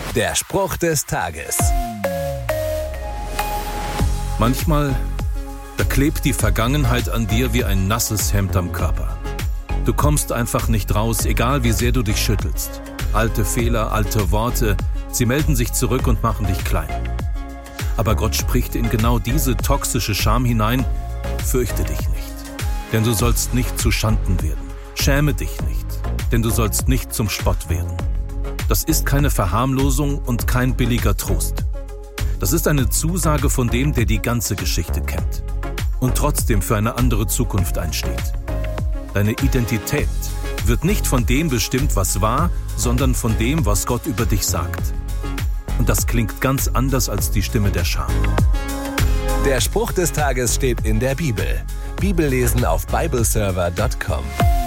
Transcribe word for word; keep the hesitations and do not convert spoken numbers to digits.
Der Spruch des Tages. Manchmal, da klebt die Vergangenheit an dir wie ein nasses Hemd am Körper. Du kommst einfach nicht raus, egal wie sehr du dich schüttelst. Alte Fehler, alte Worte, sie melden sich zurück und machen dich klein. Aber Gott spricht in genau diese toxische Scham hinein: Fürchte dich nicht, denn du sollst nicht zu Schanden werden. Schäme dich nicht, denn du sollst nicht zum Spott werden. Das ist keine Verharmlosung und kein billiger Trost. Das ist eine Zusage von dem, der die ganze Geschichte kennt und trotzdem für eine andere Zukunft einsteht. Deine Identität wird nicht von dem bestimmt, was war, sondern von dem, was Gott über dich sagt. Und das klingt ganz anders als die Stimme der Scham. Der Spruch des Tages steht in der Bibel. Bibellesen auf bibleserver punkt com.